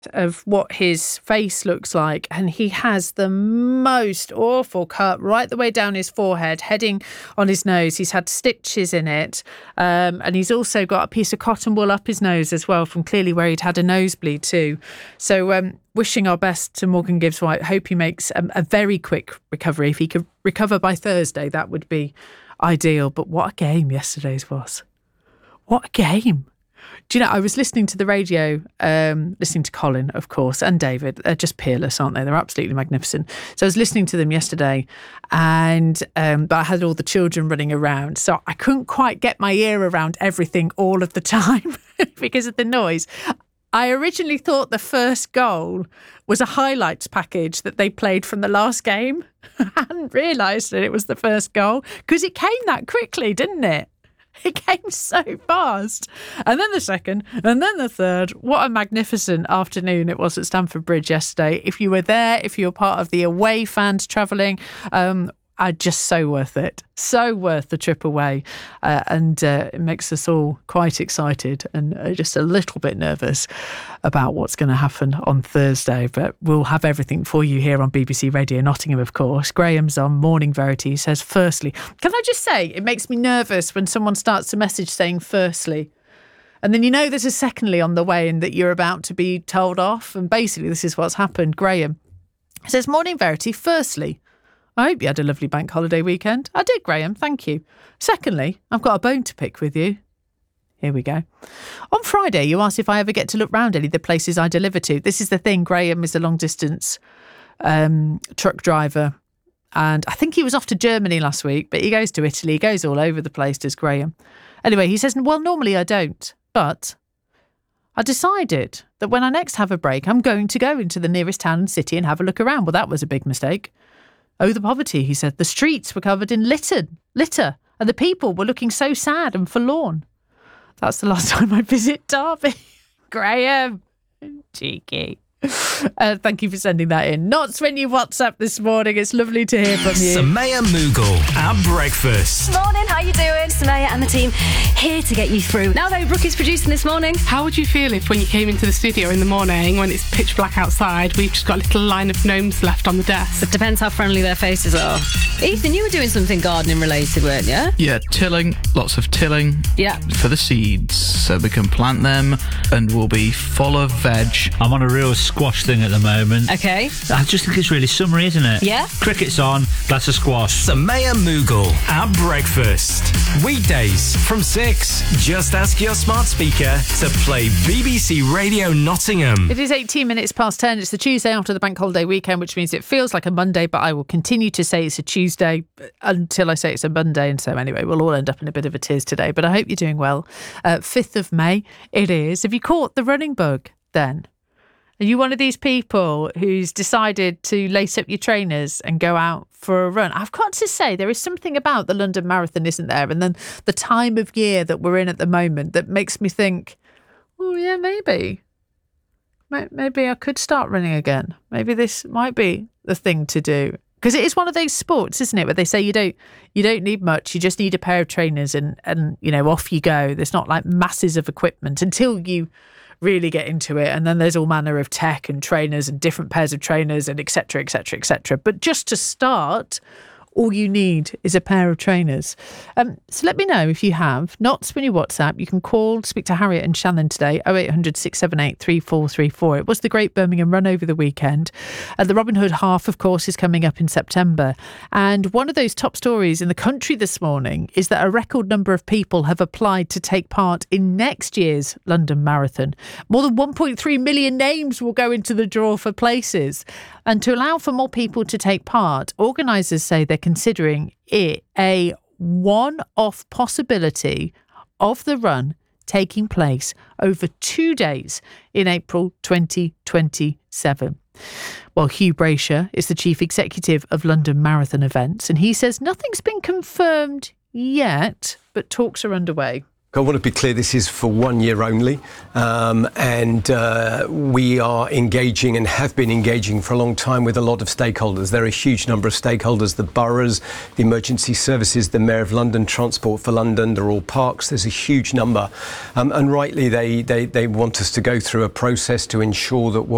of what his face looks like, and he has the most awful cut right the way down his forehead, heading on his nose. He's had stitches in it, and he's also got a piece of cotton wool up his nose as well, from clearly where he'd had a nosebleed too. So wishing our best to Morgan Gibbs-White. Hope he makes a very quick recovery. If he could recover by Thursday, that would be ideal. But what a game yesterday's was. What a game. Do you know, I was listening to the radio, listening to Colin, of course, and David. They're just peerless, aren't they? They're absolutely magnificent. So I was listening to them yesterday, and but I had all the children running around, so I couldn't quite get my ear around everything all of the time because of the noise. I originally thought the first goal was a highlights package that they played from the last game. I hadn't realised that it was the first goal because it came that quickly, didn't it? It came so fast. And then the second, and then the third. What a magnificent afternoon it was at Stamford Bridge yesterday. If you were there, if you were part of the away fans travelling, just so worth it. So worth the trip away. And it makes us all quite excited and just a little bit nervous about what's going to happen on Thursday. But we'll have everything for you here on BBC Radio Nottingham, of course. Graham's on Morning Verity. He says, firstly. Can I just say, it makes me nervous when someone starts a message saying firstly. And then you know there's a secondly on the way and that you're about to be told off. And basically this is what's happened. Graham says, Morning Verity, firstly, I hope you had a lovely bank holiday weekend. I did, Graham, thank you. Secondly, I've got a bone to pick with you. Here we go. On Friday, you asked if I ever get to look round any of the places I deliver to. This is the thing, Graham is a long-distance truck driver. And I think he was off to Germany last week, but he goes to Italy. He goes all over the place, does Graham. Anyway, he says, well, normally I don't, but I decided that when I next have a break, I'm going to go into the nearest town and city and have a look around. Well, that was a big mistake. Oh, the poverty, he said. The streets were covered in litter, and the people were looking so sad and forlorn. That's the last time I visit Derby. Graham, cheeky. Thank you for sending that in. Not when you WhatsApp this morning. It's lovely to hear from you. Samaya Mughal at breakfast. Morning, how you doing? Samaya and the team here to get you through. Now though, Brooke is producing this morning. How would you feel if when you came into the studio in the morning, when it's pitch black outside, we've just got a little line of gnomes left on the desk? It depends how friendly their faces are. Ethan, you were doing something gardening related, weren't you? Yeah, tilling, lots of tilling. Yeah. For the seeds, so we can plant them and we'll be full of veg. I'm on a real squash thing at the moment. Okay. I just think it's really summery, isn't it? Yeah. Cricket's on, glass of squash. Samaya Mughal at breakfast. Weekdays from 6. Just ask your smart speaker to play BBC Radio Nottingham. It is 18 minutes past 10. It's the Tuesday after the bank holiday weekend, which means it feels like a Monday, but I will continue to say it's a Tuesday until I say it's a Monday. And so anyway, we'll all end up in a bit of a tears today, but I hope you're doing well. 5th of May, it is. Have you caught the running bug then? Are you one of these people who's decided to lace up your trainers and go out for a run? I've got to say, there is something about the London Marathon, isn't there? And then the time of year that we're in at the moment that makes me think, oh, yeah, maybe I could start running again. Maybe this might be the thing to do. Because it is one of those sports, isn't it, where they say you don't need much, you just need a pair of trainers and you know, off you go. There's not like masses of equipment until you really get into it, and then there's all manner of tech and trainers and different pairs of trainers and etc. But just to start, all you need is a pair of trainers. So let me know if you have. Not when you WhatsApp. You can call, speak to Harriet and Shannon today, 0800 678 3434. It was the Great Birmingham Run over the weekend. The Robin Hood Half, of course, is coming up in September. And one of those top stories in the country this morning is that a record number of people have applied to take part in next year's London Marathon. More than 1.3 million names will go into the draw for places. And to allow for more people to take part, organisers say they're considering it a one-off possibility of the run taking place over 2 days in April 2027. Well, Hugh Brasher is the chief executive of London Marathon Events, and he says nothing's been confirmed yet, but talks are underway. I want to be clear, this is for 1 year only, and we are engaging and have been engaging for a long time with a lot of stakeholders. There are a huge number of stakeholders, the boroughs, the emergency services, the Mayor of London, Transport for London, they're all parks. There's a huge number, and rightly they want us to go through a process to ensure that what